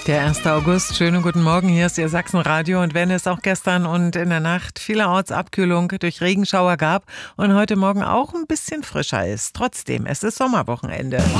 Der 1. August, schönen guten Morgen, hier ist Ihr Sachsenradio. Und wenn es auch gestern und in der Nacht vielerorts Abkühlung durch Regenschauer gab und heute Morgen auch ein bisschen frischer ist, trotzdem, es ist Sommerwochenende.